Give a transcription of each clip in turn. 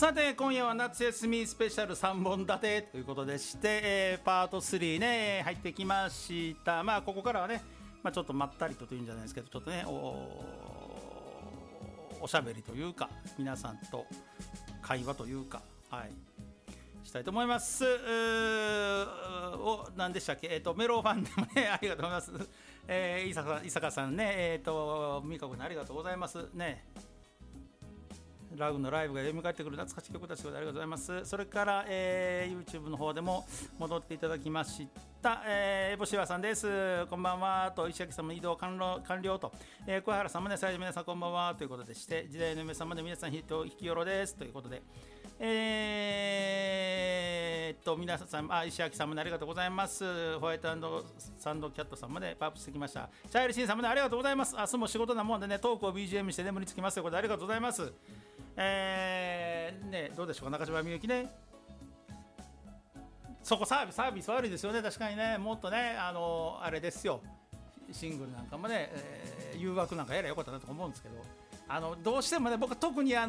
さて今夜は夏休みスペシャル3本立てということでして、パート3ね入ってきました。まあここからはね、ちょっとまったりというんじゃないですけど、ちょっとねおしゃべりというか皆さんと会話というか、したいと思います。何でしたっけ、メロファンでもねありがとうございます。伊坂さんね、美香子さんありがとうございますね。ラグのライブが蘇ってくる懐かしい曲たちでありがとうございます。それから、YouTube の方でも戻っていただきました。ボシワさんです。こんばんはと、石垣さんも移動完了と、小原さんもね、最初皆さんこんばんはということでして、時代の嫁さんもね、皆さん引きよろですということで、皆さん、石垣さんもね、ありがとうございます。ホワイトサンドキャットさんもね、パワーアップしてきました。チャイルシンさんもね、ありがとうございます。明日も仕事なもんでね、トークを BGM して眠りつきますということで、ありがとうございます。どうでしょうか、中島みゆきね、そこサービス悪いですよね。確かにね、もっとね、あれですよ、シングルなんかもね、誘惑なんかやればよかったなと思うんですけど、どうしてもね、僕特に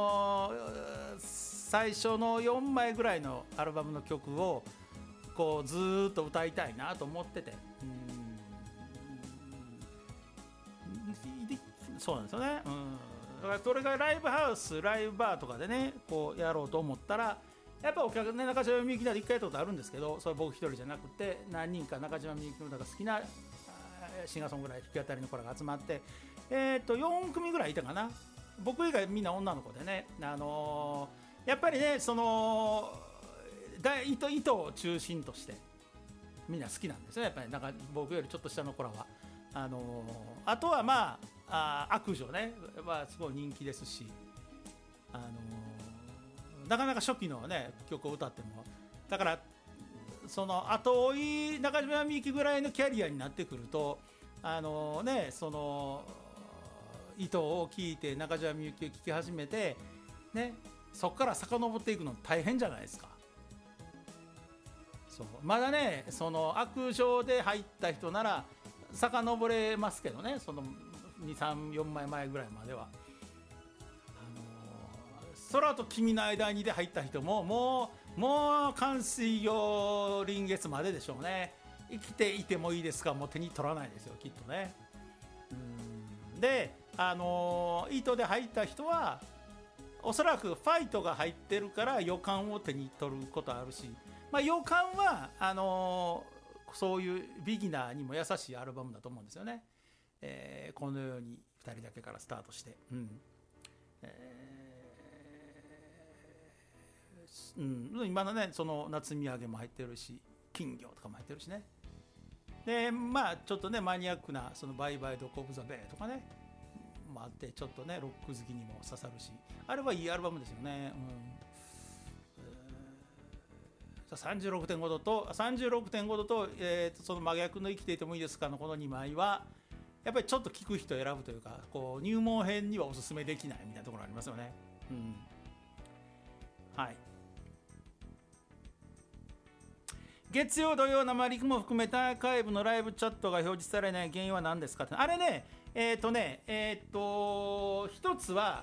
最初の4枚ぐらいのアルバムの曲をこうずーっと歌いたいなと思ってて、そうなんですよね。だからそれがライブハウス、ライブバーとかでね、こうやろうと思ったら、やっぱお客ね、中島みゆきなら1回やったことあるんですけど、それ僕一人じゃなくて、何人か中島みゆきの歌が好きなシンガーソングライ弾き語りの子らが集まって、4組ぐらいいたかな。僕以外みんな女の子でね、やっぱりね、その意図を中心としてみんな好きなんですよ、やっぱり。なんか僕よりちょっと下の子らは。あとは悪女ねはすごい人気ですし、なかなか初期のね曲を歌っても、だからその後追い中島みゆきぐらいのキャリアになってくると、その意図を聞いて中島みゆきを聴き始めてね、そこから遡っていくの大変じゃないですか。そうまだね、その悪女で入った人なら遡れますけどね、その2、3、4枚前ぐらいまでは。空と君の間にで入った人ももう寒水魚臨月まででしょうね。生きていてもいいですか、もう手に取らないですよきっとね。で糸で入った人はおそらくファイトが入ってるから予感を手に取ることあるし、予感はそういうビギナーにも優しいアルバムだと思うんですよね。このように2人だけからスタートして、今のね、その夏土産も入ってるし、金魚とかも入ってるしね。でちょっとねマニアックなそのバイバイドコブザベーとかねあって、ちょっとねロック好きにも刺さるし、あれはいいアルバムですよね。36.5 度と36.5 度と、その真逆の生きていてもいいですかのこの2枚はやっぱりちょっと聴く人を選ぶというか、こう入門編にはおすすめできないみたいなところありますよね。月曜土曜生リクも含めたアーカイブのライブチャットが表示されない原因は何ですかって。あれね、一つは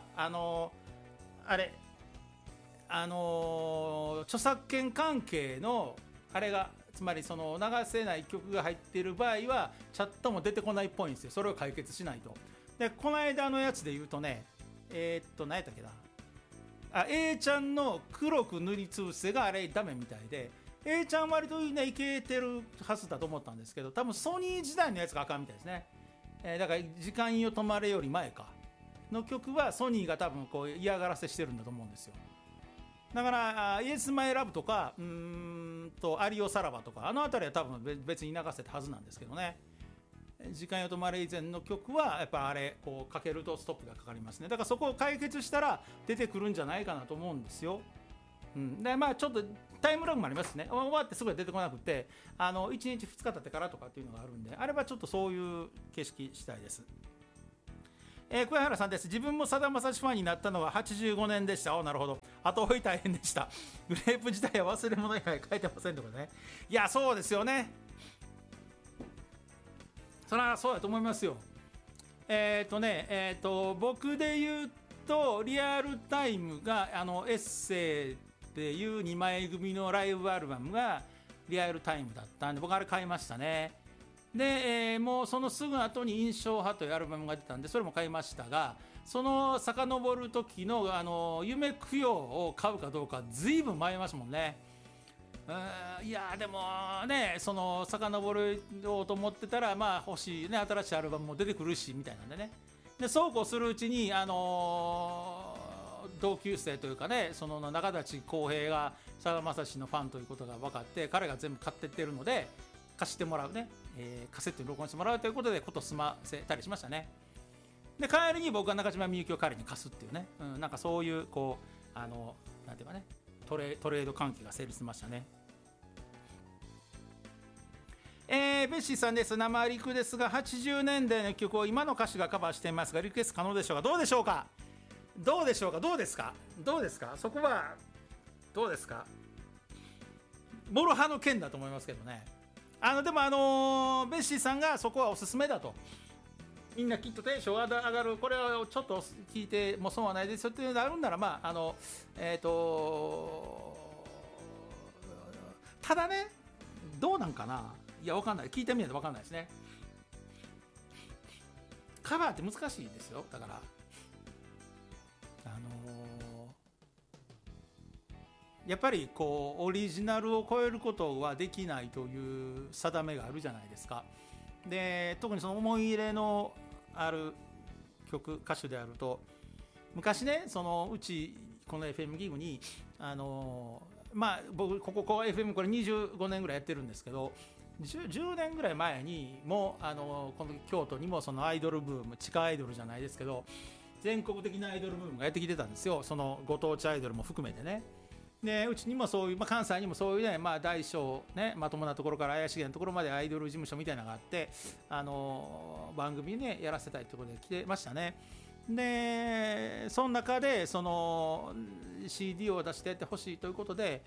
著作権関係のあれが、つまりその流せない曲が入っている場合はチャットも出てこないっぽいんですよ。それを解決しないと。でこの間のやつで言うとね、何やったっけな、A ちゃんの黒く塗りつぶせがあれダメみたいで、 A ちゃん割とねいけてるはずだと思ったんですけど、多分ソニー時代のやつがあかんみたいですね。だから時間よ止まれより前かの曲はソニーが多分こう嫌がらせしてるんだと思うんですよ。だからイエスマイラブとかアリオサラバとかあの辺りは多分別に流せたはずなんですけどね。時間よ止まれ以前の曲はやっぱあれこうかけるとストップがかかりますね。だからそこを解決したら出てくるんじゃないかなと思うんですよ。でちょっとタイムラグもありますね。終わってすぐ出てこなくて1日2日経ってからとかっていうのがあるんで、あればちょっとそういう景色したいです。桑原さんです。自分もさだまさしファンになったのは85年でした。なるほど。後追い大変でした。グレープ自体は忘れ物以外書いてませんとかね。いやそうですよね。そりゃそうだと思いますよ。僕で言うとリアルタイムがエッセイっていう2枚組のライブアルバムがリアルタイムだったんで僕あれ買いましたね。で、もうそのすぐ後に印象派というアルバムが出たんでそれも買いましたが、その遡る時の夢供養を買うかどうかずいぶん迷いましたもんね。いやでもね、その遡るようと思ってたらまあ欲しいね、新しいアルバムも出てくるしみたいなんでね。でそうこうするうちに同級生というかね、その中立浩平がさだまさしのファンということが分かって、彼が全部買ってってるので貸してもらうね、カセットに録音してもらうということでこと済ませたりしましたね。で帰りに僕は中島みゆきを彼に貸すっていうね、なんかそういうこうなんていうかね、トレード関係が成立しましたね。ベッシーさんです。生リクですが80年代の曲を今の歌手がカバーしていますがリクエスト可能でしょうか。どうでしょうか、どうでしょうか、どうですか、どうですか、そこはどうですか。モロ派の件だと思いますけどね。でもベッシーさんがそこはおすすめだと、みんなきっとテンション上がる、これをちょっと聞いても損はないですよっていうのがあるんならまあただね、どうなんかな、いや分かんない、聞いてみないと分かんないですね。カバーって難しいですよ。だからやっぱりこうオリジナルを超えることはできないという定めがあるじゃないですか。で特にその思い入れのある曲歌手であると、昔ね、そのうちこの FM ギグにまあ僕ここ FM これ25年ぐらいやってるんですけど、10年ぐらい前にもこの京都にもそのアイドルブーム、地下アイドルじゃないですけど全国的なアイドルブームがやってきてたんですよ。そのご当地アイドルも含めてね。でうちにもそういう、関西にもそういうね、大小ね、まともなところから怪しげなところまでアイドル事務所みたいなのがあって、番組ねやらせたいってことで来てましたね。でその中でその CD を出してやってほしいということで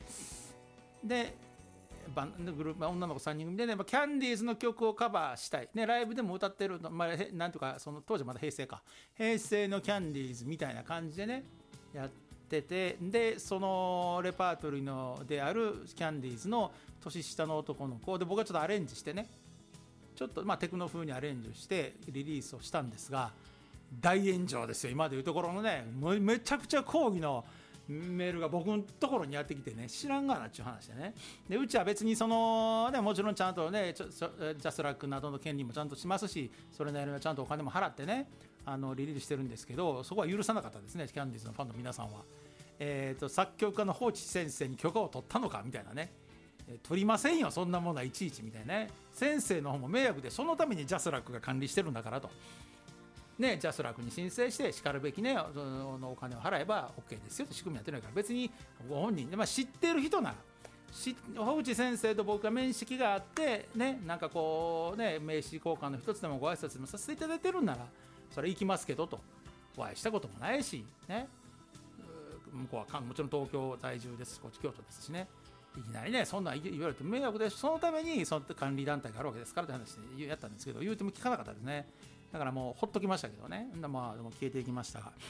グループ女の子3人組でね、キャンディーズの曲をカバーしたい、ね、ライブでも歌ってるの、なんとかその当時まだ平成のキャンディーズみたいな感じでねやってて、でそのレパートリーのであるキャンディーズの年下の男の子で僕はちょっとアレンジしてね、ちょっとテクノ風にアレンジしてリリースをしたんですが大炎上ですよ。今でいうところのね、めちゃくちゃ抗議のメールが僕のところにやってきてね、知らんがなっちゅう話でね。でうちは別にその、ね、もちろんちゃんとねジャスラックなどの権利もちゃんとしますし、それなりにちゃんとお金も払ってねリリースしてるんですけど、そこは許さなかったですね、キャンディーズのファンの皆さんは。作曲家の放置先生に許可を取ったのかみたいなね、取りませんよそんなものはいちいちみたいなね、先生の方も迷惑でそのためにジャスラックが管理してるんだからと。ね、ジャスラックに申請してしかるべきねそのお金を払えば OK ですよって仕組みやってないから、別にご本人で、知ってる人なら放置先生と僕が面識があってね、なんかこうね名刺交換の一つでもご挨拶でもさせていただいてるんならそれ行きますけどと、お会いしたこともないしね、向こうはもちろん東京在住ですしこっち京都ですしね、いきなりねそんなん言われて迷惑で、そのためにその管理団体があるわけですからって話でやったんですけど、言うても聞かなかったですね。だからもうほっときましたけどね。でも消えていきましたが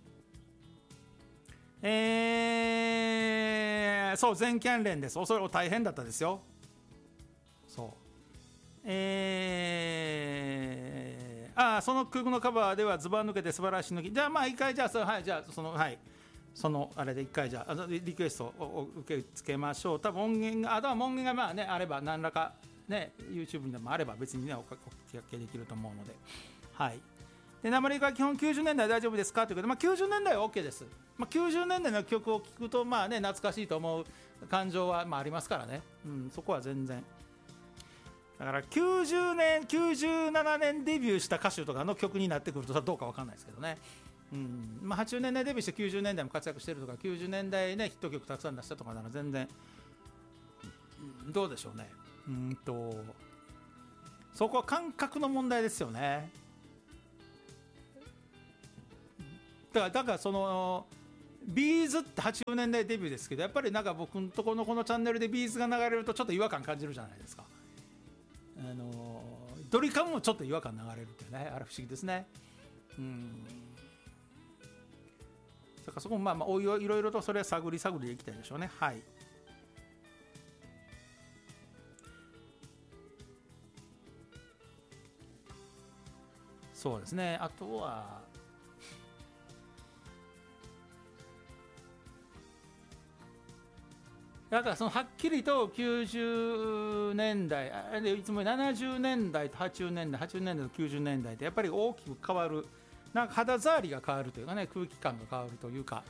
そう全キャン連です。それ大変だったですよ。そうその曲のカバーではズバ抜けて素晴らしいのき、じゃあ一回じゃあそのあれで一回じゃあリクエストを受け付けましょう。多分音源があれば何らかね YouTube でもあれば別にねおかけできると思うので、はい。で生リクは基本90年代大丈夫ですかということで、90年代は OK です。90年代の曲を聴くと懐かしいと思う感情はありますからね、そこは全然。だから97年デビューした歌手とかの曲になってくるとどうか分かんないですけどね。80年代デビューして90年代も活躍してるとか90年代ねヒット曲たくさん出したとかなら全然どうでしょうね。そこは感覚の問題ですよね。だからそのビーズって80年代デビューですけど、やっぱりなんか僕のところのこのチャンネルでビーズが流れるとちょっと違和感感じるじゃないですか。ドリカムもちょっと違和感流れるっていうね、あれ不思議ですね。 だからそこもまあまあいろいろとそれは探りでいきたいでしょうね。はい。そうですね。あとはだからそのはっきりと90年代いつも70年代と80年代80年代と90年代ってやっぱり大きく変わる、なんか肌触りが変わるというかね、空気感が変わるというか、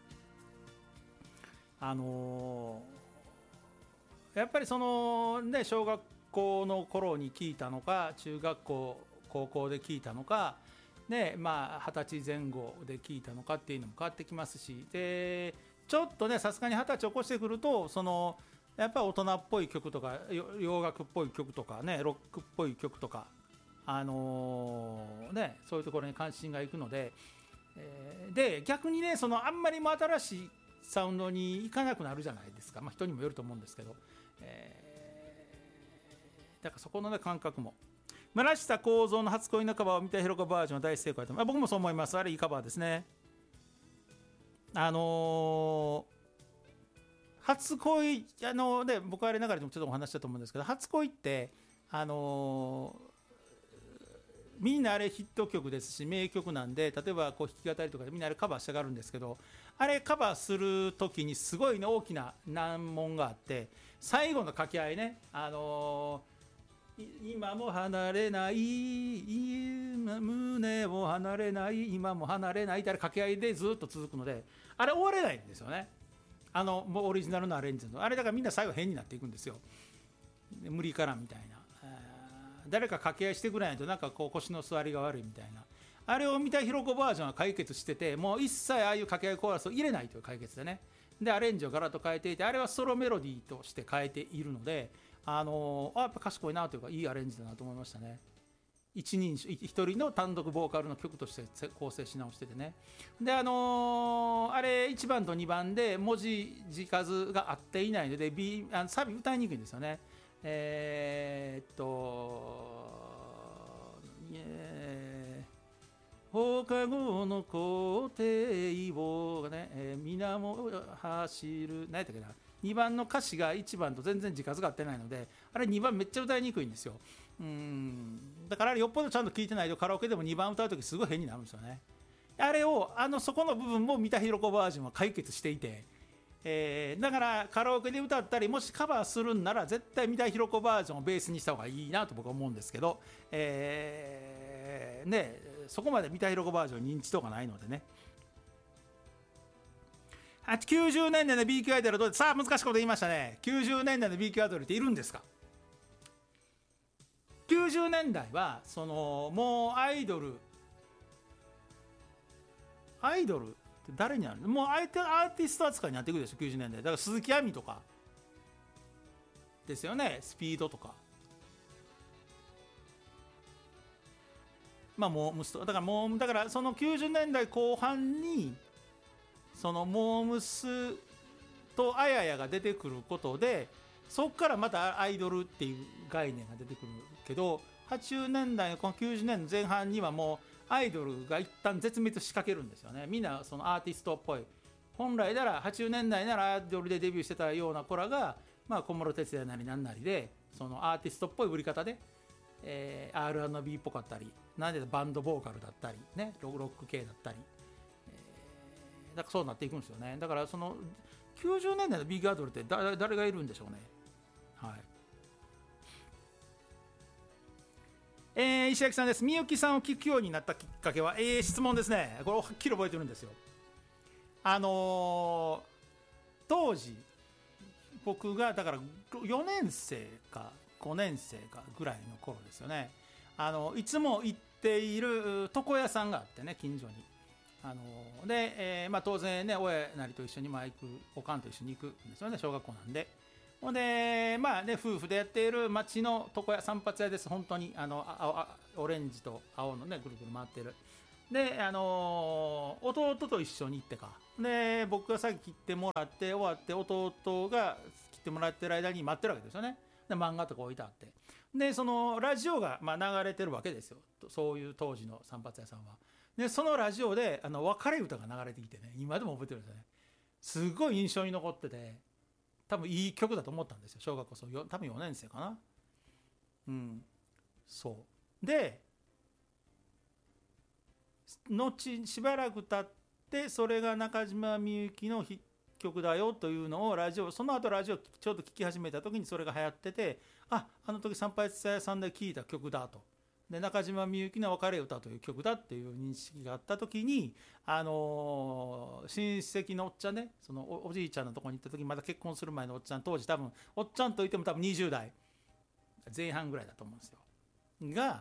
やっぱりそのね、小学校の頃に聞いたのか中学校高校で聞いたのかね、まあ20歳前後で聞いたのかっていうのも変わってきますし、でちょっとねさすがに20歳起こしてくるとそのやっぱり大人っぽい曲とか洋楽っぽい曲とかね、ロックっぽい曲とかね、そういうところに関心がいくので、で逆にねそのあんまりも新しいサウンドに行かなくなるじゃないですか、まあ、人にもよると思うんですけど、だからそこの、ね、感覚も村下幸三の初恋のカバーを三田寛子バージョンは大成功だと思う。僕もそう思います。あれいいカバーですね。初恋で僕あれ流れでもちょっとお話したと思うんですけど、初恋ってみんなあれヒット曲ですし名曲なんで、例えばこう弾き語りとかでみんなあれカバーしたがるんですけど、あれカバーする時にすごい、ね、大きな難問があって、最後の掛け合いね、今も離れない今胸を離れない今も離れないってあれ掛け合いでずっと続くので、あれ終われないんですよね。もうオリジナルのアレンジのあれだからみんな最後変になっていくんですよ、無理からみたいな。誰か掛け合いしてくれないとなんかこう腰の座りが悪いみたいな、あれを三田寛子バージョンは解決してて、もう一切ああいう掛け合いコーラスを入れないという解決でね、でアレンジをガラッと変えていて、あれはソロメロディーとして変えているので、やっぱ賢いなというかいいアレンジだなと思いましたね。一人の単独ボーカルの曲として構成し直しててね。であれ1番と2番で文字数が合っていないのでサビ歌いにくいんですよね。放課後の校庭をね、水面走る何やったっけな、2番の歌詞が1番と全然字数が合ってないので、あれ2番めっちゃ歌いにくいんですよ。だからあれよっぽどちゃんと聞いてないとカラオケでも2番歌うときすごい変になるんですよね。あれをそこの部分も三田寛子バージョンは解決していて、だからカラオケで歌ったりもしカバーするんなら絶対三田寛子バージョンをベースにした方がいいなと僕は思うんですけど、ね、そこまで三田寛子バージョン認知度がないのでね。90年代の B 級アイドルはどうです？さあ難しいこと言いましたね。90年代の B 級アイドルっているんですか？90年代はそのもうアイドルって誰になるの？もうアーティスト扱いになってくるでしょ90年代。だから鈴木亜美とかですよね、スピードとか、まあモームスとだからその90年代後半にそのモームスとあややが出てくることで、そこからまたアイドルっていう概念が出てくるけど、80年代のこの90年の前半にはもうアイドルが一旦絶滅しかけるんですよね。みんなそのアーティストっぽい、本来なら80年代ならアイドルでデビューしてたような子らが、まあ、小室哲哉なりなんなりでそのアーティストっぽい売り方で、R&B っぽかったり、なんでバンドボーカルだったりね、ロック系だったり、だからそうなっていくんですよね。だからその90年代のビッグアイドルって誰がいるんでしょうね。はい。石垣さんです。みゆきさんを聞くようになったきっかけは、質問ですね。これをはっきり覚えてるんですよ。当時僕がだから4年生か5年生かぐらいの頃ですよね。いつも行っている床屋さんがあってね、近所に。で、まあ、当然ね親なりと一緒に行く、おかんと一緒に行くんですよね、小学校なんで。ほんでまあね、夫婦でやっている町の床屋、散髪屋です。本当にオレンジと青のねぐるぐる回ってる。で弟と一緒に行ってかで、僕が先切ってもらって終わって、弟が切ってもらってる間に待ってるわけですよね。で漫画とか置いてあって、でそのラジオがまあ流れてるわけですよ、そういう当時の散髪屋さんは。 でそのラジオで別れ歌が流れてきてね、今でも覚えてるんですよね。すごい印象に残ってて、多分いい曲だと思ったんですよ、小学校多分4年生かな。そうで後しばらく経ってそれが中島みゆきの曲だよというのをその後ラジオちょうど聴き始めた時にそれが流行ってて、あの時参拝蔦屋さんで聴いた曲だと、で中島みゆきの別れ歌という曲だっていう認識があった時に、親戚のおっちゃんね、その おじいちゃんのところに行った時にまだ結婚する前のおっちゃん、当時多分おっちゃんといっても多分20代前半ぐらいだと思うんですよが、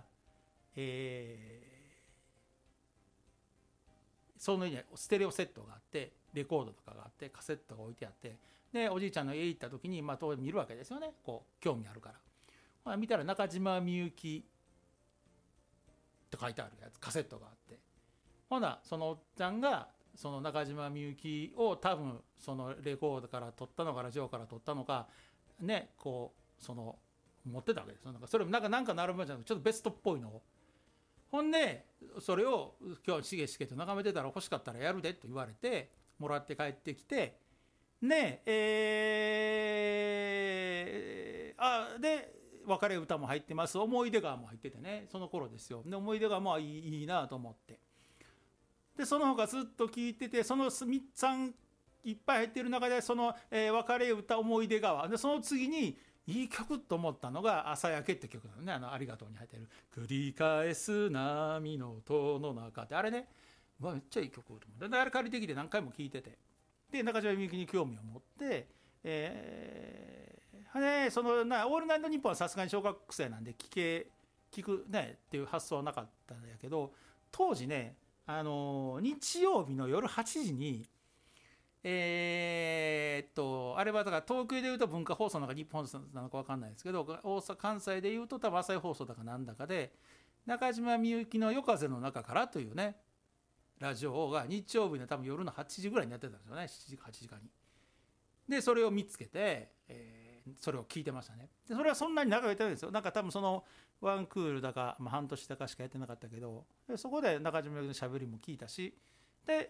その家にステレオセットがあってレコードとかがあってカセットが置いてあって、でおじいちゃんの家行った時に当然見るわけですよね、こう興味あるから。見たら中島みゆきって書いてあるやつカセットがあって、ほなそのおっちゃんがその中島みゆきを多分そのレコードから撮ったのかラジオから撮ったのかね、こうその持ってたわけですよ。それもなんかなるもんじゃなくてちょっとベストっぽいのを、ほんでそれを今日しげしげと眺めてたら欲しかったらやるでと言われてもらって帰ってきて、ねで別れ歌も入ってます、思い出川も入っててね、その頃ですよ。で思い出川いいなと思って、でその他ずっと聴いてて、その3ついっぱい入ってる中でその、別れ歌思い出川で、その次にいい曲と思ったのが朝焼けって曲なのね。ありがとうに入ってる繰り返す波の音の中って、あれね、めっちゃいい曲と思って、であれ借りてきて何回も聴いてて、で中島みゆきに興味を持って、そのオールナイトニッポンはさすがに小学生なんで聞くねっていう発想はなかったんやけど、当時ね、日曜日の夜8時にあれはだから東京でいうと文化放送なのか日本放送なのか分かんないですけど、関西でいうと多分朝日放送だかなんだかで中島みゆきの夜風の中からというねラジオが日曜日の多分夜の8時ぐらいにやってたんですよね、7時か8時かに。でそれを見つけて、それを聞いてましたね。でそれはそんなに長くやってないんですよ。なんか多分そのワンクールだか、半年だかしかやってなかったけど、でそこで中島みゆきのしゃべりも聞いたし、で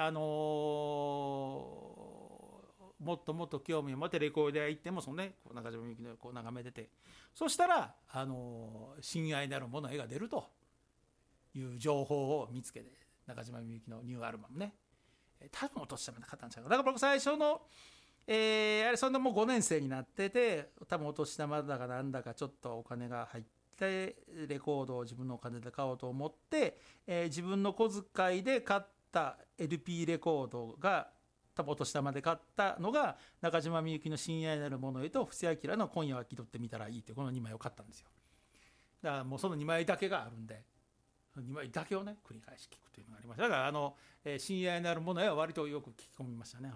もっともっと興味を持ってレコード屋行ってもそのね、こう中島みゆきのこう眺めてて、そしたら親愛なるもの絵が出るという情報を見つけて、中島みゆきのニューアルバムね、多分お年玉で買ったんちゃうか。だから僕最初のあれそんなもう5年生になってて、多分お年玉だかなんだかちょっとお金が入ってレコードを自分のお金で買おうと思って、自分の小遣いで買った LP レコードが多分お年玉で買ったのが中島みゆきの親愛なるものへと布施明の今夜は気取ってみたらいいっていうこの2枚を買ったんですよ。だからもうその2枚だけがあるんで、2枚だけをね繰り返し聞くというのがありました。だから親愛なるものへは割とよく聞き込みましたね。はい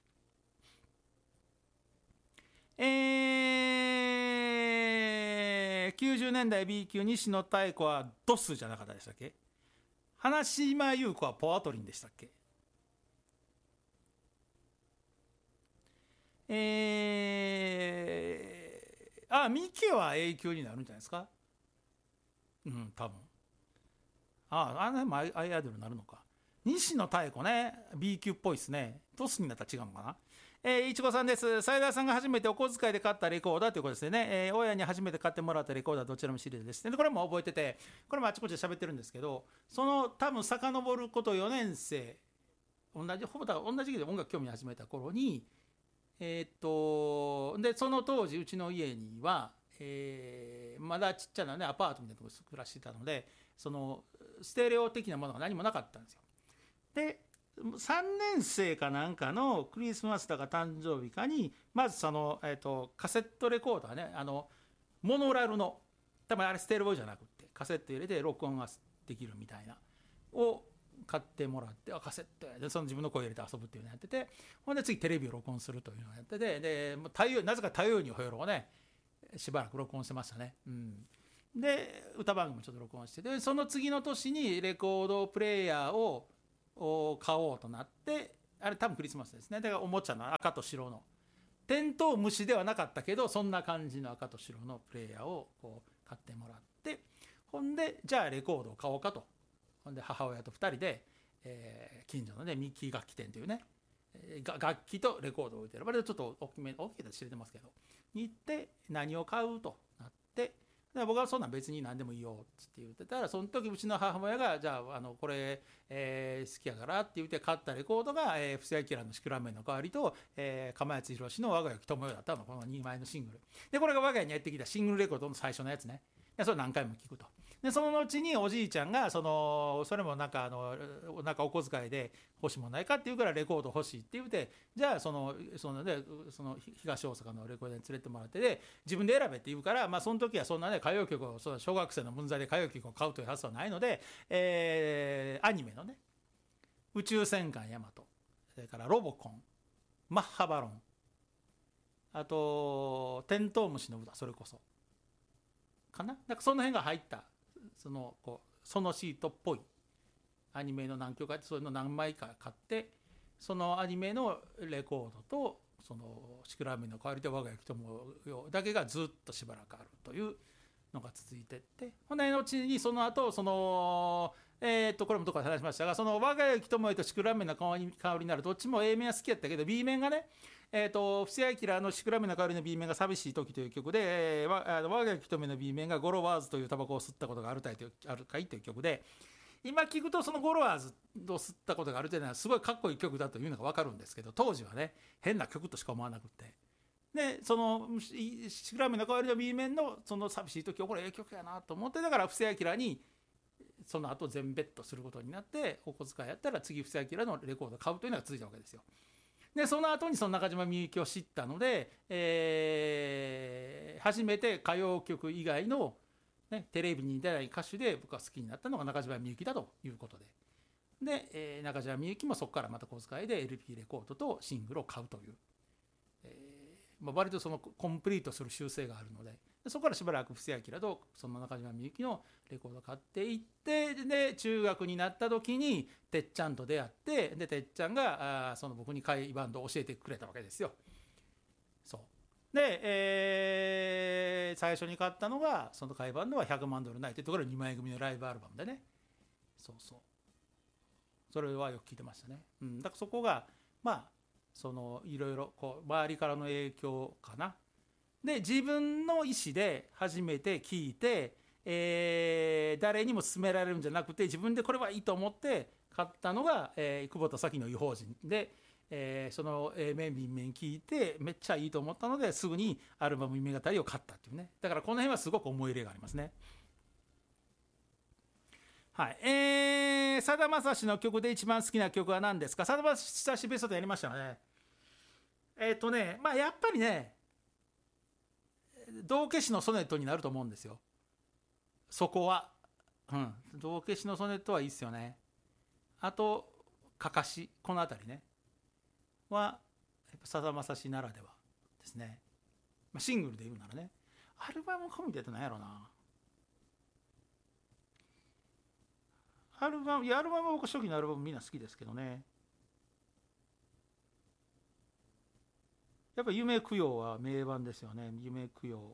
。90年代 B 級西野妙子はドスじゃなかったでしたっけ。花島優子はポアトリンでしたっけ。ミケは永久になるんじゃないですか。多分あの辺もアイドルになるのか。西野妙子ね B 級っぽいですね。ドスになったら違うのかな。いちごさんです。斉田さんが初めてお小遣いで買ったレコーダーということですね。親に初めて買ってもらったレコーダーどちらもシリーズですね。でこれも覚えてて、これもあちこちで喋ってるんですけど、その多分遡ること4年生、ほぼ同じ時期で音楽興味始めた頃に、でその当時うちの家には、まだちっちゃなねアパートみたいなところで暮らしてたので、そのステレオ的なものが何もなかったんですよ。で3年生かなんかのクリスマスだか誕生日かにまずその、カセットレコーダーね、モノラルの多分あれステレオじゃなくてカセット入れて録音ができるみたいなを買ってもらって、カセットでその自分の声入れて遊ぶっていうのをやってて、ほんで次テレビを録音するというのをやってて、でなぜか太陽にほよろをねしばらく録音してましたね。で歌番組もちょっと録音してて、その次の年にレコードプレーヤーを買おうとなって、あれ多分クリスマスですね。だからおもちゃの赤と白のテントウムシではなかったけどそんな感じの赤と白のプレイヤーをこう買ってもらって、ほんでじゃあレコードを買おうかとほんで母親と2人で、近所のねミッキー楽器店というね、楽器とレコードを置いてる、割とちょっと大きいと知れてますけどに行って何を買うとなって、で僕はそんなん別に何でもいいよって言ってたら、その時うちの母親がじゃあこれ、好きやからって言って買ったレコードが、布施明のシクラメンの代わりと、釜谷宏の我が家友よだったの、この2枚のシングルで、これが我が家にやってきたシングルレコードの最初のやつね。でそれ何回も聞くと。でその後におじいちゃんがそれもなんかお小遣いで欲しいもないかって言うからレコード欲しいって言うて、じゃあその東大阪のレコードに連れてもらってで自分で選べって言うから、まあその時はそんなね歌謡曲を小学生の分際で歌謡曲を買うという発想はないので、アニメのね宇宙戦艦ヤマト、それからロボコン、マッハバロン、あとテントウムシの歌、それこそかな、なんかその辺が入ったそのシートっぽいアニメの何曲かあって、そういうの何枚か買って、そのアニメのレコードとそのシクラメンの代わりで我が家友よだけがずっとしばらくあるというのが続いてって、ほんで後にその後これもどこかで話しましたが、その我が家友よとシクラメンの代わりになる、どっちも A 面は好きやったけど B 面がね、布施明のシクラメンの代わりの B 面が寂しい時という曲で、我が家人目の B 面がゴロワーズというタバコを吸ったことがあるかいという曲で、今聞くとそのゴロワーズを吸ったことがあるというのはすごいかっこいい曲だというのが分かるんですけど、当時はね変な曲としか思わなくて、でそのシクラメンの代わりの B 面のその寂しい時はこれええ曲やなと思って、だから布施明にその後全ベットすることになって、お小遣いやったら次布施明のレコードを買うというのが続いたわけですよ。でその後にその中島みゆきを知ったので、初めて歌謡曲以外の、ね、テレビに出ない歌手で僕は好きになったのが中島みゆきだということで、中島みゆきもそこからまた小遣いで LP レコードとシングルを買うという、割とそのコンプリートする習性があるので、そこからしばらく布施明とその中島みゆきのレコードを買っていって、で中学になった時にてっちゃんと出会って、でてっちゃんがその僕に甲斐バンドを教えてくれたわけですよ。そうで、最初に買ったのがその甲斐バンドは100万ドルないというところで2枚組のライブアルバムでね、それはよく聞いてましたね。だからそこがいろいろ周りからの影響かな。で自分の意思で初めて聞いて、誰にも勧められるんじゃなくて自分でこれはいいと思って買ったのが、久保田早紀の異邦人で、その A 面 B 面聞いてめっちゃいいと思ったのですぐにアルバム「夢語り」を買ったっていうね。だからこの辺はすごく思い入れがありますね。はい、さだまさしの曲で一番好きな曲は何ですか。さだまさしベストでやりましたよね。やっぱりね道化師のソネットになると思うんですよ、そこは。道化師のソネットはいいっすよね。あとかかし、この辺りねはさだまさしならではですね。シングルで言うならね、アルバム込みでって何やろな。アルバムは僕初期のアルバムみんな好きですけどね。やっぱ夢供養は名盤ですよね。夢供養、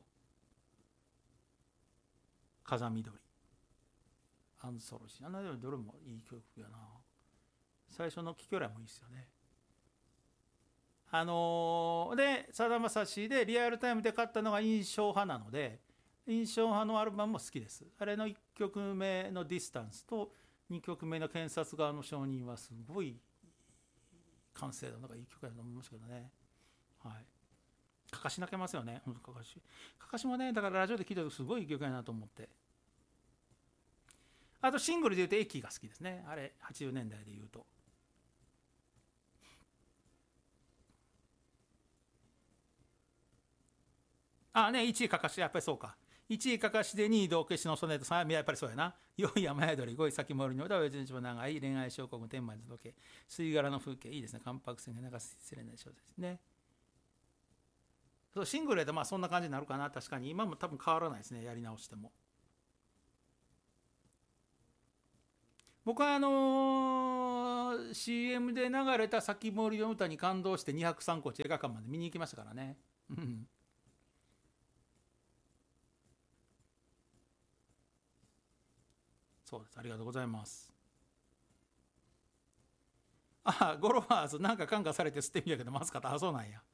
風見鶏、アンソロジー、どれもいい曲やな。最初の「キキョラ」もいいですよね。でさだまさしでリアルタイムで買ったのが印象派なので、印象派のアルバムも好きです。あれの1曲目の「ディスタンス」と2曲目の「検察側の証人」はすごい完成度のがいい曲やと思いますけどね。はい、かかし泣けますよね。かかしもね、だからラジオで聴いた時すごいいい曲やなと思って。あとシングルで言うと「駅」が好きですね。あれ80年代で言うと。1位かかし、やっぱりそうか。1位かかしで2位道化師のソネット、3位やっぱりそうやな。4位雨宿り、5位先森の歌、親父の一番長い恋愛症候群、天満寺時計、吸い殻の風景、いいですね。関白宣言、なんか失礼な小説ですね。そうシングルでそんな感じになるかな。確かに今も多分変わらないですね、やり直しても。僕はCM で流れた先森の歌に感動して203コーチ映画館まで見に行きましたからね。そうです、ありがとうございます。 あ、ゴロワーズなんか感化されて吸ってみたけどまずかった。あ、そうなんや。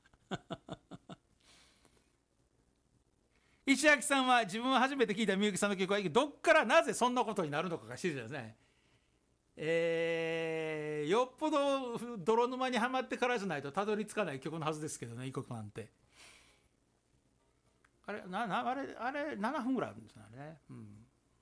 石垣さんは自分は初めて聞いたみゆきさんの曲はどっからなぜそんなことになるのかが知りたいですね。よっぽど泥沼にはまってからじゃないとたどり着かない曲のはずですけどね、異国なんて。あれ7分ぐらいあるんですよね。うん、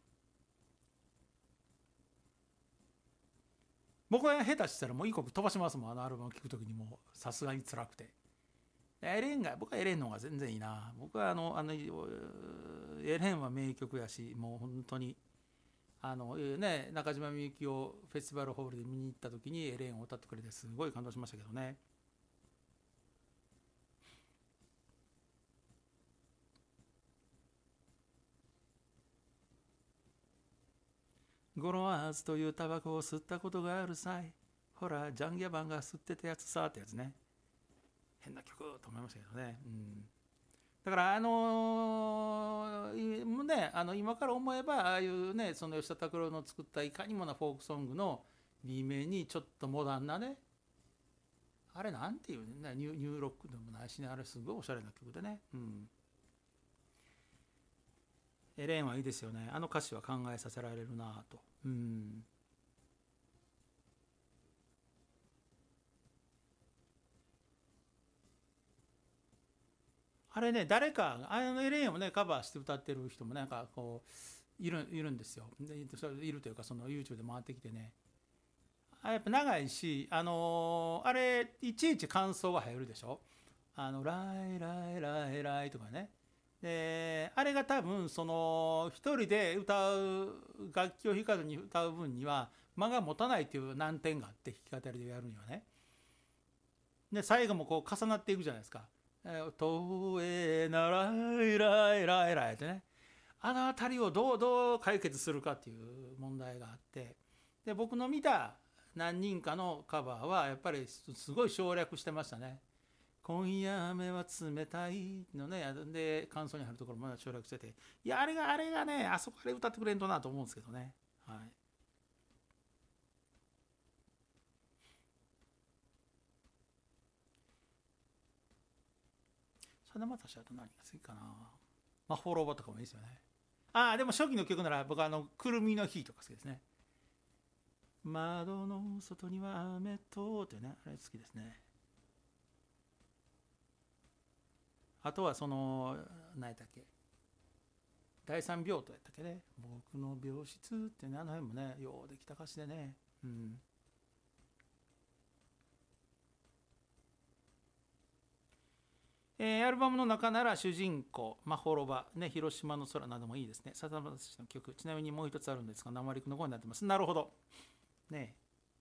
僕は下手したらもう異国飛ばしますもん、あのアルバム聴くときに。もうさすがに辛くて。僕はエレンの方が全然いいな。僕はエレンは名曲やし、もう本当に中島みゆきをフェスティバルホールで見に行った時にエレンを歌ってくれてすごい感動しましたけどね。ゴロワーズというタバコを吸ったことがあるさい。ほらジャンギャバンが吸ってたやつさってやつね。変な曲と思いましたけどね。うん、だから今から思えばああいうね、その吉田拓郎の作ったいかにもなフォークソングの B 面にちょっとモダンなね、あれなんていうね、ニューロックでもないしね、あれすごいおしゃれな曲でね。うん、エレンはいいですよね。あの歌詞は考えさせられるなと。うん、あれね、誰かあのエレンをねカバーして歌ってる人もなんかこういるんですよ。でそれいるというか、その YouTube で回ってきてね、やっぱ長いし、あれいちいち感想が入るでしょ。ライライライライとかね。であれが多分その一人で歌う、楽器を弾かずに歌う分には間が持たないという難点があって、弾き語りでやるにはね。で最後もこう重なっていくじゃないですか。とえならいらいらいらいってね、あの辺りをどう解決するかっていう問題があって、で僕の見た何人かのカバーはやっぱりすごい省略してましたね。今夜雨は冷たいのね、で感想に入るところも省略してて、いやあれがね、あそこで歌ってくれんとなと思うんですけどね。はい。さだまさしだと何が好きかな。まあフォローバとかもいいですよね。ああ、でも初期の曲なら僕くるみの日とか好きですね。窓の外には雨とってね、あれ好きですね。あとは何やったっけ、第三病棟やったっけね、僕の病室ってね、あの辺もね、ようできた歌詞でね。うん。アルバムの中なら主人公、まほろば、ね、広島の空などもいいですね。さだまさしの曲、ちなみにもう一つあるんですが、生陸の方になってます。なるほど。ね。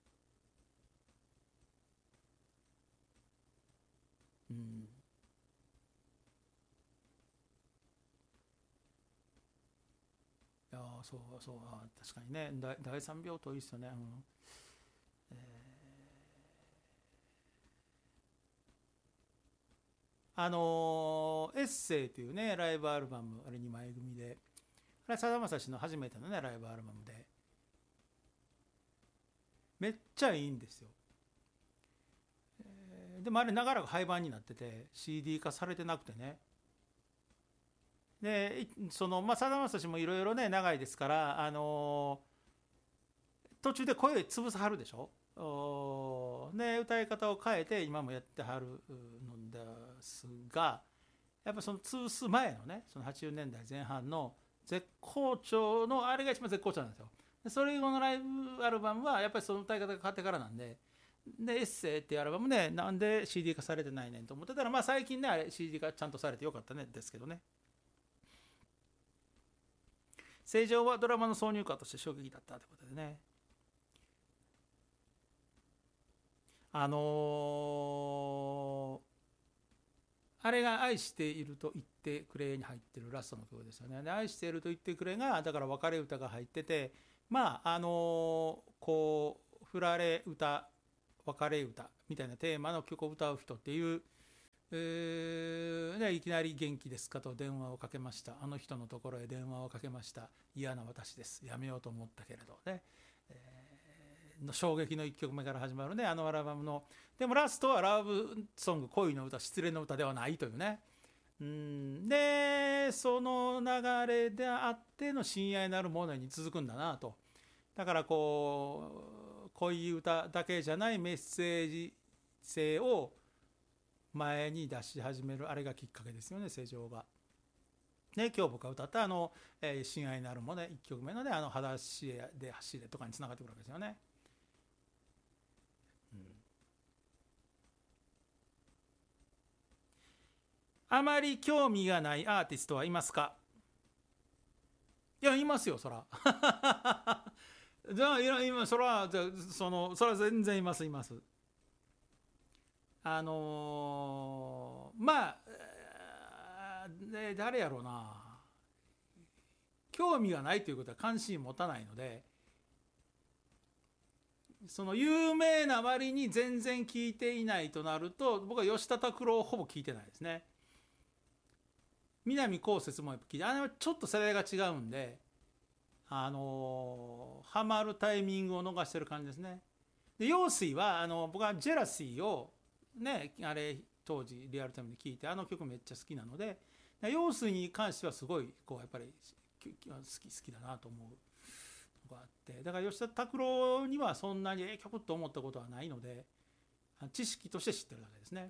うん。いやそう、確かにね、第三病棟いいっすよね。うん。エッセイというね、ライブアルバム、あれ2枚組で、あれ、さだまさしの初めてのね、ライブアルバムで、めっちゃいいんですよ。でもあれ、長らく廃盤になってて、CD 化されてなくてね。で、さだまさしもいろいろね、長いですから、途中で声潰さはるでしょ。で、歌い方を変えて、今もやってはるのですが、やっぱその潰す前のね、その80年代前半の絶好調のあれが一番絶好調なんですよ。でそれ以後のライブアルバムはやっぱりその歌い方が変わってからなんで、エッセイっていうアルバムでなんで CD 化されてないねんと思ってたら、まあ最近ね、あれ CD 化ちゃんとされてよかったねですけどね。正常はドラマの挿入歌として衝撃だったということでね。あのあれが愛していると言ってくれに入ってるラストの曲ですよね。で愛していると言ってくれが、だから別れ歌が入ってて、まあこう振られ歌、別れ歌みたいなテーマの曲を歌う人っていう、いきなり元気ですかと電話をかけました。あの人のところへ電話をかけました。嫌な私です。やめようと思ったけれどね。 衝撃の1曲目から始まるね、あのアルバムの。でもラストはラブソング、恋の歌、失恋の歌ではないというね。でその流れであっての親愛なるものに続くんだなと。だからこう恋歌だけじゃないメッセージ性を前に出し始める、あれがきっかけですよね、世情が。ね、今日僕が歌った親愛なるもの、1曲目のね、裸足で走れとかにつながってくるわけですよね。あまり興味がないアーティストはいますか？いや、いますよ、そら。じゃあ、今、そら全然います、います。まあ、誰やろうな。興味がないということは関心持たないので、その有名な割に全然聞いていないとなると、僕は吉田拓郎をほぼ聞いてないですね。南こうせつもやっぱ聞いて、ちょっと世代が違うんで、ハマるタイミングを逃してる感じですね。で陽水は僕はジェラシーをね、あれ当時リアルタイムで聞いて、あの曲めっちゃ好きなので、陽水に関してはすごいこうやっぱり好きだなと思うのがあって、だから吉田拓郎にはそんなに曲と思ったことはないので、知識として知ってるだけですね。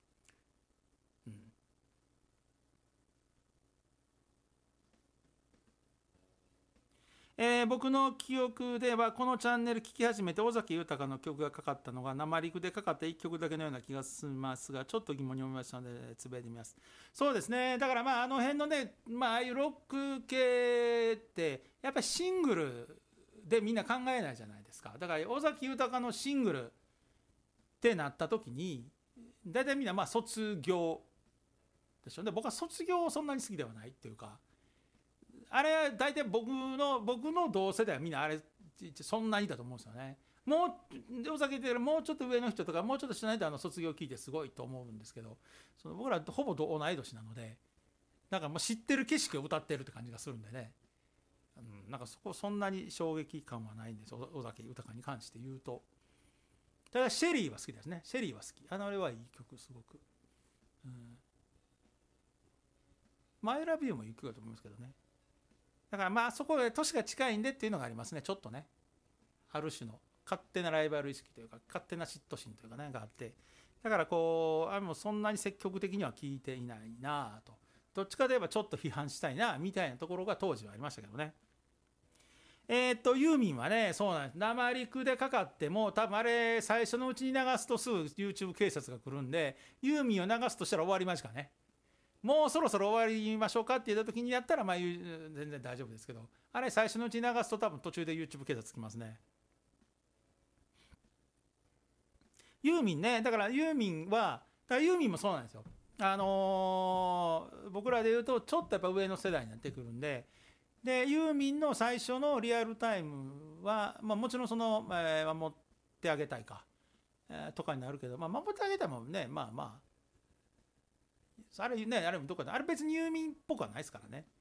僕の記憶ではこのチャンネル聞き始めて尾崎豊の曲がかかったのが生陸でかかった1曲だけのような気がしますが、ちょっと疑問に思いましたのでつぶやいてみます。そうですね、だからあの辺のね、ああいうロック系ってやっぱりシングルでみんな考えないじゃないですか。だから尾崎豊のシングルってなった時に大体みんな卒業でしょ。で僕は卒業そんなに好きではないっていうか、あれは大体僕の同世代はみんなあれそんなにだと思うんですよね。もうお酒言ってるもうちょっと上の人とかもうちょっとしないと卒業聞いてすごいと思うんですけど、その僕らほぼ同い年なので、なんかもう知ってる景色を歌ってるって感じがするんでね、なんかそんなに衝撃感はないんです、尾崎豊に関して言うと。ただシェリーは好きですね。シェリーは好き。あれはいい曲すごく。マイラビューもいい曲だと思いますけどね。だからそこで年が近いんでっていうのがありますね、ちょっとね。ある種の勝手なライバル意識というか、勝手な嫉妬心というかねがあって、だからもうそんなに積極的には聞いていないなと。どっちかといえばちょっと批判したいなみたいなところが当時はありましたけどね。ユーミンはね、そうなんです。生陸でかかっても、多分あれ、最初のうちに流すとすぐ YouTube 警察が来るんで、ユーミンを流すとしたら終わりましたね。もうそろそろ終わりましょうかって言った時にやったら全然大丈夫ですけど、あれ最初のうちに流すと多分途中で YouTube 警察つきますね。ユーミンね、だからユーミンもそうなんですよ。僕らで言うとちょっとやっぱ上の世代になってくるんで、ユーミンの最初のリアルタイムは、もちろん守ってあげたいか、とかになるけど、守ってあげたいもんね、あれね、あれもどこかで、あれ別にユーミンっぽくはないですからね。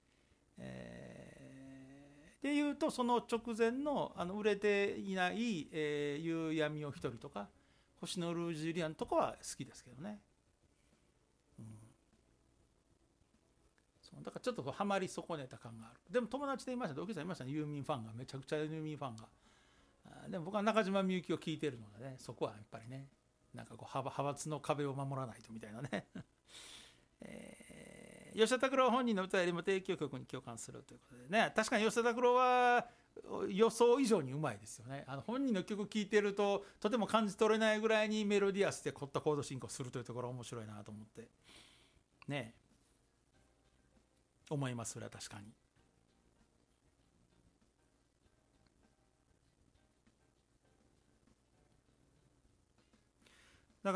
でいうとその直前の売れていない、夕闇を一人とか星のルージュリアンとかは好きですけどね。そうだからちょっとハマり損ねた感がある。でも友達でいました、同級生いましたね、ユーミンファンがめちゃくちゃユーミンファンが。でも僕は中島みゆきを聴いてるのでね、そこはやっぱりね、なんか派閥の壁を守らないとみたいなね。吉田拓郎本人の歌よりも提供曲に共感するということでね、確かに吉田拓郎は予想以上にうまいですよね。本人の曲聴いてるととても感じ取れないぐらいにメロディアスで凝ったコード進行するというところが面白いなと思ってね、思います。それは確かに。だ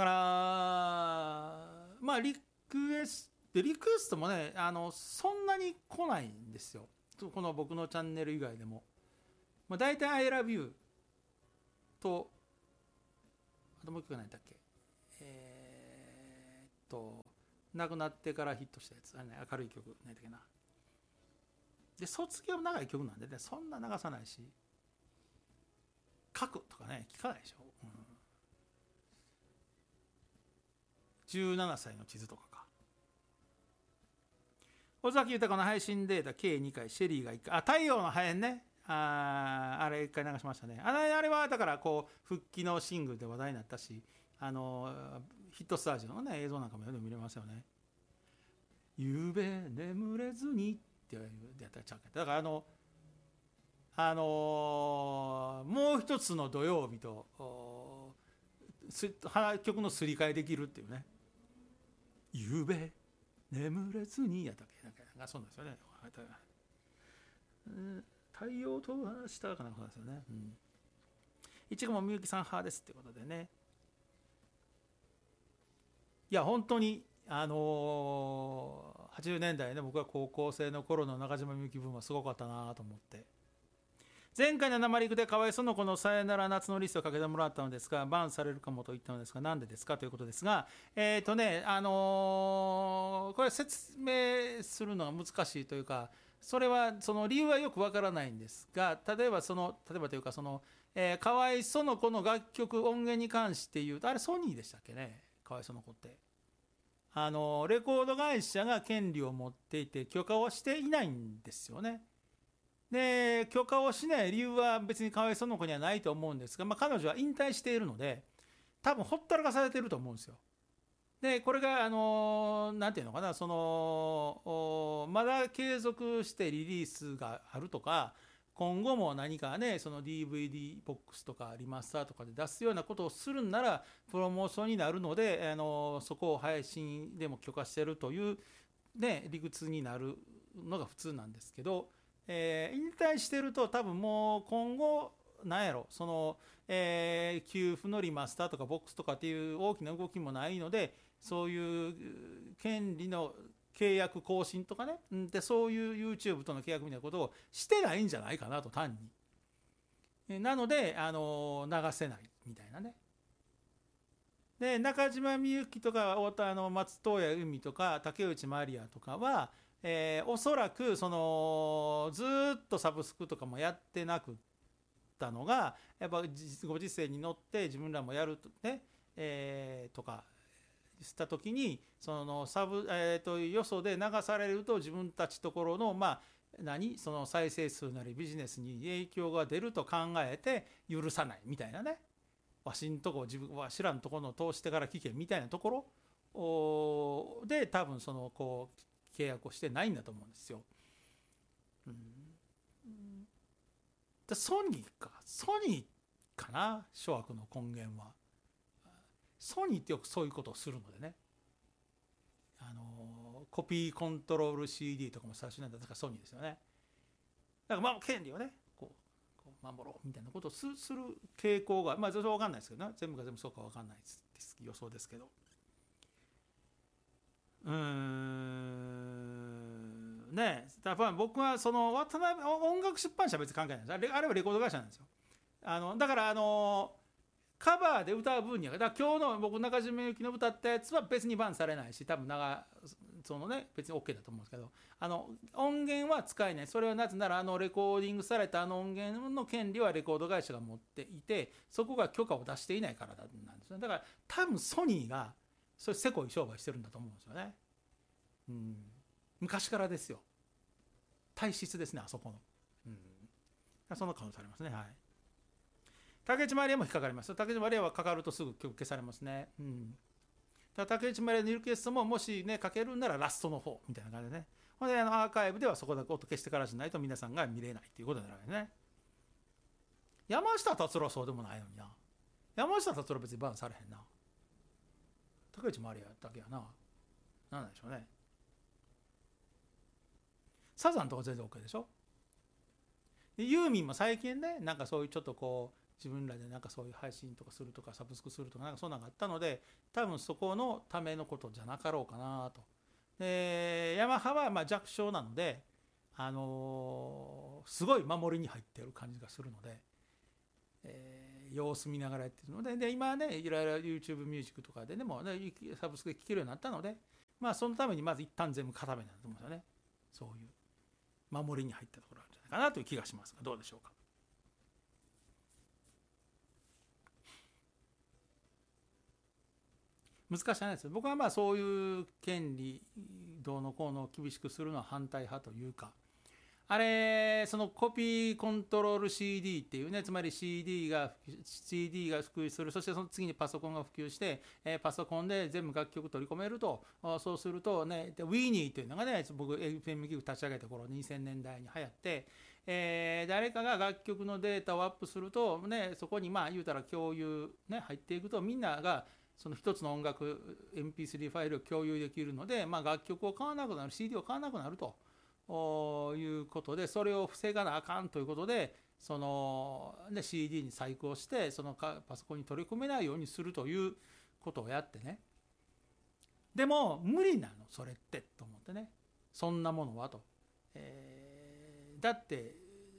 からリクエストもね、そんなに来ないんですよ、この僕のチャンネル以外でも。大体 I love you と、あともう一曲何だっけ、亡くなってからヒットしたやつ、明るい曲何だっけな。で卒業長い曲なんでね、そんな流さないし、 核とかね聞かないでしょ、17歳の地図とかか。尾崎豊の配信データ計2回、シェリーが1回、太陽の破片ね、あれ1回流しましたね。あれはだからこう復帰のシングルで話題になったし、ヒットスタジオのね映像なんかもよく見れますよね。ゆうべ眠れずにってやったらちゃうけど、だからもう一つの土曜日と曲のすり替えできるっていうね。ゆうべ眠れずにやったっけ、なんかそうなんですよね。太陽と話したかなんかそうですよね。いちごもみゆきさん派ですってことでね。いや本当に80年代ね、僕が高校生の頃の中島みゆきブームはすごかったなと思って。前回の生リクでかわいその子のさよなら夏のリストをかけてもらったのですが、バンされるかもと言ったのですが、なんでですかということですが、これ説明するのは難しいというか、それはその理由はよくわからないんですが、例えばというかかわいその子の楽曲音源に関して言うと、あれソニーでしたっけね、かわいその子って。レコード会社が権利を持っていて許可をしていないんですよね。で許可をしない理由は別にかわいその子にはないと思うんですが、彼女は引退しているので多分ほったらかされてると思うんですよ。でこれがなんていうのかな、まだ継続してリリースがあるとか、今後も何かねその DVD ボックスとかリマスターとかで出すようなことをするんならプロモーションになるので、そこを配信でも許可してるというね理屈になるのが普通なんですけど、引退してると多分もう今後なんやろ給付のリマスターとかボックスとかっていう大きな動きもないので、そういう権利の契約更新とかね、でそういう YouTube との契約みたいなことをしてないんじゃないかなと、単に。なので流せないみたいなね。で中島みゆきとか松任谷由実とか竹内まりやとかは、おそらくずっとサブスクとかもやってなくったのがやっぱご時世に乗って自分らもやるとね、とかした時によそで流されると自分たちところのその再生数なりビジネスに影響が出ると考えて許さないみたいなね、わしんとこわしらんとこの通してから聞けみたいなところで多分契約をしてないんだと思うんですよ。ソニーかな、諸悪の根源は。ソニーってよくそういうことをするのでね、コピーコントロール CD とかも最初なんだからソニーですよね。だから権利をねこう守ろうみたいなことをする傾向が、それは分かんないですけどね、全部が全部そうか分かんないです、予想ですけど。ね、だから僕は渡辺音楽出版社は別に関係ないんです。あれはレコード会社なんですよ。だからカバーで歌う分には、だから今日の僕中島みゆきの歌ったやつは別にバンされないし、多分別に OK だと思うんですけど、音源は使えない。それはなぜならレコーディングされた音源の権利はレコード会社が持っていて、そこが許可を出していないからなんですね。だから多分ソニーがそれせこい商売してるんだと思うんですよね。昔からですよ。体質ですね、あそこの。その可能性ありますね。はい。竹内まりやも引っかかります。竹内まりやはかかるとすぐ曲消されますね。竹内まりやのリクエストももしねかけるんならラストの方みたいな感じでね。ほんでアーカイブではそこだけ音消してからじゃないと皆さんが見れないっていうことになるわけね。山下達郎はそうでもないのにな。山下達郎は別にバンされへんな。竹内まりやだけやな。なんなんでしょうね。サザンとか全然 OK でしょ。ユーミンも最近ねなんかそういうちょっと自分らでなんかそういう配信とかするとかサブスクするとかなんかそんなのがあったので、多分そこのためのことじゃなかろうかなと。でヤマハは弱小なので、すごい守りに入ってる感じがするので、様子見ながらやってるので、今ねいろいろ YouTube ミュージックとかでねもサブスクで聴けるようになったので、そのためにまず一旦全部固めなんだと思うんですよね。そういう守りに入ったところあるんじゃないかなという気がしますが、どうでしょうか。 難しい話です。僕はまあそういう権利どうのこうの厳しくするのは反対派というか、あれそのコピーコントロール CD っていうね、つまり CD が普及する、そしてその次にパソコンが普及して、パソコンで全部楽曲取り込めると、そうするとね、ウィーニーっていうのがね、僕 FM ギグ立ち上げた頃2000年代に流行って、誰かが楽曲のデータをアップすると、ね、そこにまあ言うたら共有、ね、入っていくと、みんながその一つの音楽 MP3 ファイルを共有できるので、まあ、楽曲を買わなくなる、 CD を買わなくなるということで、それを防がなあかんということで、その、ね、CD に細工をしてそのパソコンに取り込めないようにするということをやってね。でも無理なのそれってと思ってね、そんなものはと、だって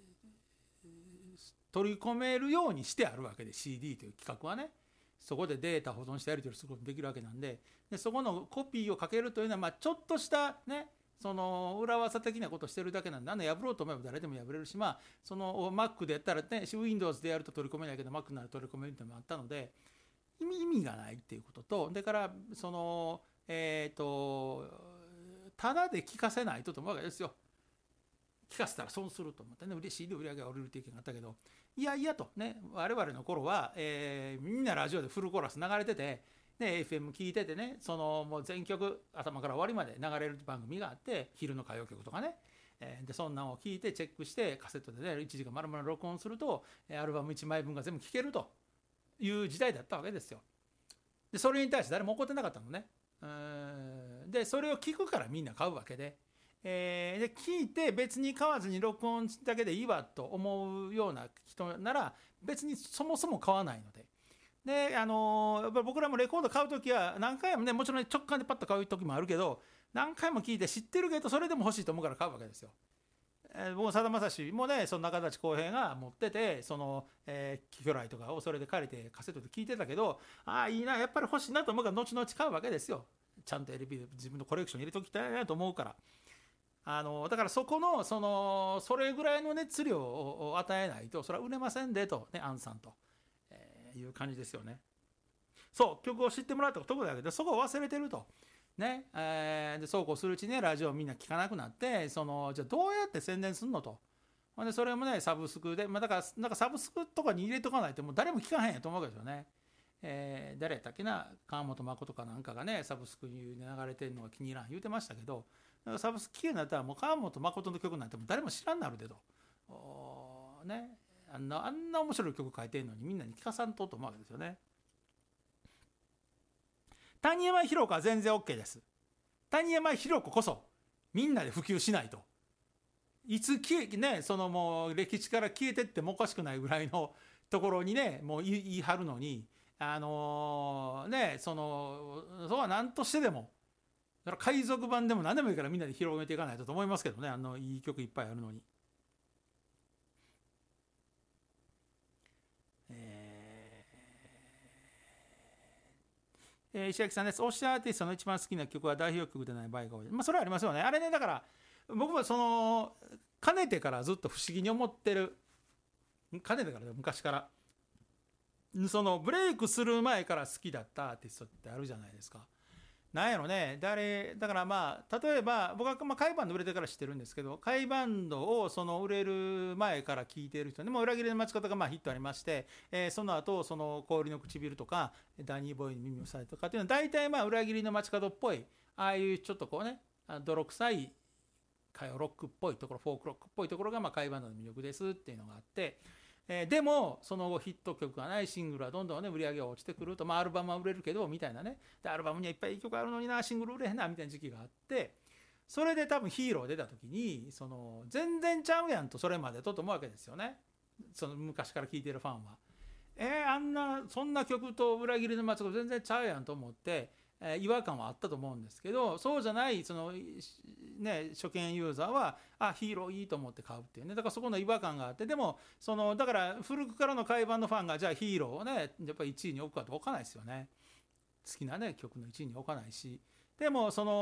取り込めるようにしてあるわけで CD という企画はね、そこでデータ保存してやり取りすることができるわけなんで、そこのコピーをかけるというのは、まあちょっとしたね、その裏技的なことをしてるだけなんで、破ろうと思えば誰でも破れるし、まあその Mac でやったらね、Windows でやると取り込めないけど Mac なら取り込めるっていうのもあったので、意味がないっていうことと、だからそのただで聞かせないと思うわけですよ。聞かせたら損すると思ってね、嬉しいで売り上げが降りるっていう意見があったけど、いやいやとね、我々の頃は、みんなラジオでフルコーラス流れてて、で FM 聞いててね、そのもう全曲頭から終わりまで流れる番組があって、昼の歌謡曲とかね、でそんなんを聞いてチェックしてカセットでね1時間丸々録音すると、アルバム1枚分が全部聴けるという時代だったわけですよ。でそれに対して誰も怒ってなかったのね。でそれを聞くからみんな買うわけで、で聞いて別に買わずに録音だけでいいわと思うような人なら別にそもそも買わないので、でやっぱり僕らもレコード買うときは何回もね、もちろん直感でパッと買う時もあるけど、何回も聞いて知ってるけどそれでも欲しいと思うから買うわけですよ。僕さだまさしもね、その中立浩平が持ってて、そのキキョライとかをそれで借りてカセットで聞いてたけど、ああいいな、やっぱり欲しいなと思うから後々買うわけですよ。ちゃんと LP で自分のコレクションに入れときたいなと思うから。だからそこのそれぐらいの熱量を与えないとそれは売れませんでとね、アンさんと、いう感じですよね。そう曲を知ってもらったところだけど、そこを忘れてるとね、でそうこうするうちにね、ラジオみんな聞かなくなって、じゃあどうやって宣伝すんのと。でそれもねサブスクで、だからなんかサブスクとかに入れとかないともう誰も聞かへんやと思うわけですよね。誰やったっけな、川本誠かなんかがねサブスクに流れてるのが気に入らん言うてましたけど、サブスク聴けるようになったらもう川本誠の曲なんてもう誰も知らんなるでと、ね、あんな面白い曲書いてんのにみんなに聞かさんと思うわけですよね。谷山ひろ子は全然 OK です。谷山ひろ子こそみんなで普及しないと、いつね、そのもう歴史から消えてってもおかしくないぐらいのところにね、もう言い張るのに、ね、そうは何としてでも、だから海賊版でも何でもいいからみんなで広めていかないとと思いますけどね、いい曲いっぱいあるのに。石垣さんです。推しアーティストの一番好きな曲は代表曲でない場合が多い。まあそれはありますよね。あれね、だから僕もかねてからずっと不思議に思ってる、かねてから昔からそのブレイクする前から好きだったアーティストってあるじゃないですか。なんやろね、だからまあ例えば僕は甲斐バンド売れてから知ってるんですけど、甲斐バンドを売れる前から聴いている人でも裏切りの街角がまあヒットありまして、その後氷の唇とかダニーボーイに耳をされとかっていうのは大体まあ裏切りの街角っぽい、ああいうちょっとこうね泥臭い歌謡ロックっぽいところ、フォークロックっぽいところがまあ甲斐バンドの魅力ですっていうのがあって、でもその後ヒット曲がない、シングルはどんどんね売り上げが落ちてくると、まあアルバムは売れるけどみたいなね、でアルバムにはいっぱいいい曲あるのにな、シングル売れへんなみたいな時期があって、それで多分ヒーロー出た時に全然ちゃうやんと、それまでと思うわけですよね、その昔から聴いてるファンは。そんな曲と裏切りの街が全然ちゃうやんと思って、違和感はあったと思うんですけど、そうじゃないね、初見ユーザーはヒーローいいと思って買うっていうね、だからそこの違和感があって、でもだから古くからの甲斐バンドファンがじゃあヒーローをねやっぱり1位に置くかと置かないですよね。好きなね曲の1位に置かないし、でも